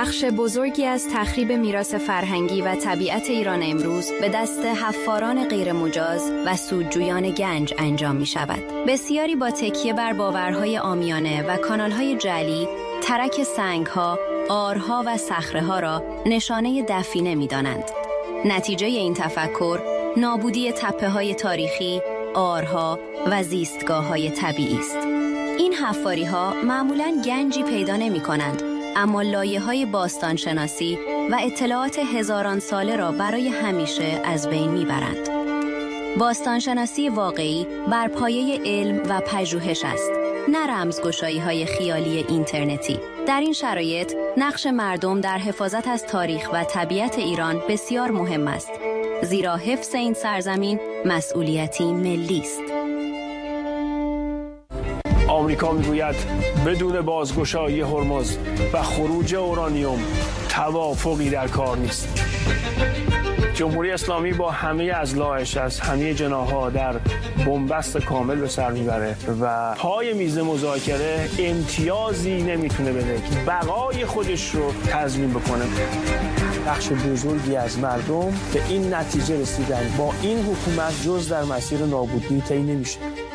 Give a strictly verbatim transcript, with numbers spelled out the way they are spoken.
بخش بزرگی از تخریب میراث فرهنگی و طبیعت ایران امروز به دست حفاران غیرمجاز و سودجویان گنج انجام می شود. بسیاری با تکیه بر باورهای عامیانه و کانالهای جعلی ترک سنگها، آرها و صخره‌ها را نشانه دفینه می دانند. نتیجه این تفکر نابودی تپه‌های تاریخی، آرها و زیستگاه‌های طبیعی است. این حفاری‌ها معمولاً گنجی پیدا نمی‌کنند، اما لایه‌های باستانشناسی و اطلاعات هزاران ساله را برای همیشه از بین می‌برند. باستانشناسی واقعی بر پایه علم و پژوهش است، نه رمزگشایی‌های خیالی اینترنتی. در این شرایط نقش مردم در حفاظت از تاریخ و طبیعت ایران بسیار مهم است، زیرا حفظ این سرزمین مسئولیتی ملی است. آمریکا میگوید بدون بازگشایی هرمز و خروج اورانیوم توافقی در کار نیست. جمهوری اسلامی با همه اضلاعش از همه جناح‌ها در بنبست کامل به سر میبره و پای میز مذاکره امتیازی نمیتونه بده که بقای خودش رو تضمین بکنه. بخش بزرگی از مردم به این نتیجه رسیدن با این حکومت جز در مسیر نابودی طی نمیشه.